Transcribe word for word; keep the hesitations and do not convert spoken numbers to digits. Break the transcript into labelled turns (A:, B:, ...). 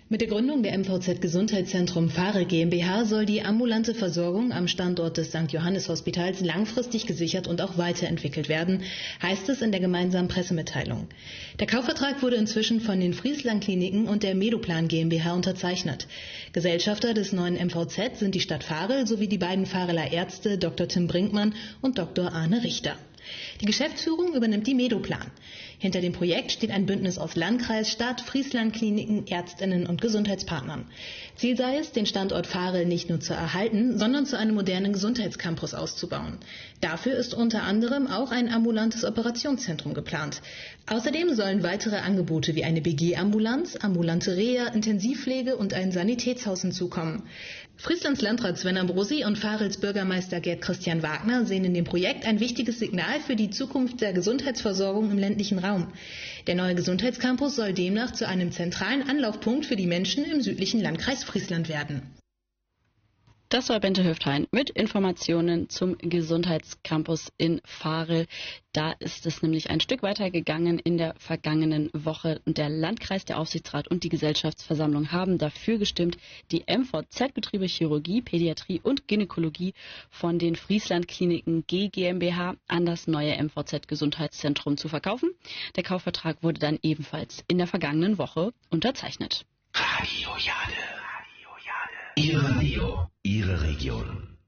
A: Mit der Gründung der M V Z Gesundheitszentrum Farel GmbH soll die ambulante Versorgung am Standort des Sankt Johannes Hospitals langfristig gesichert und auch weiterentwickelt werden, heißt es in der gemeinsamen Pressemitteilung. Der Kaufvertrag wurde inzwischen von den Friesland Kliniken und der Medoplan GmbH unterzeichnet. Gesellschafter des neuen M V Z sind die Stadt Farel sowie die beiden Fareler Ärzte Doktor Tim Brinkmann und Doktor Arne Richter. Die Geschäftsführung übernimmt die Medoplan. Hinter dem Projekt steht ein Bündnis aus Landkreis, Stadt, Friesland Kliniken, Ärztinnen und Gesundheitspartnern. Ziel sei es, den Standort Farel nicht nur zu erhalten, sondern zu einem modernen Gesundheitscampus auszubauen. Dafür ist unter anderem auch ein ambulantes Operationszentrum geplant. Außerdem sollen weitere Angebote wie eine B G-Ambulanz, ambulante Reha, Intensivpflege und ein Sanitätshaus hinzukommen. Frieslands Landrat Sven Ambrosi und Farels Bürgermeister Gerd Christian Wagner sehen in dem Projekt ein wichtiges Signal für die Zukunft der Gesundheitsversorgung im ländlichen Raum. Der neue Gesundheitscampus soll demnach zu einem zentralen Anlaufpunkt für die Menschen im südlichen Landkreis Friesland werden.
B: Das war Bente Höftein mit Informationen zum Gesundheitscampus in Farel. Da ist es nämlich ein Stück weiter gegangen in der vergangenen Woche. Und der Landkreis, der Aufsichtsrat und die Gesellschaftsversammlung haben dafür gestimmt, die M V Z-Betriebe Chirurgie, Pädiatrie und Gynäkologie von den Friesland Kliniken G GmbH an das neue M V Z-Gesundheitszentrum zu verkaufen. Der Kaufvertrag wurde dann ebenfalls in der vergangenen Woche unterzeichnet.
C: Radio Jade. Ihr Radio, Ihre Region.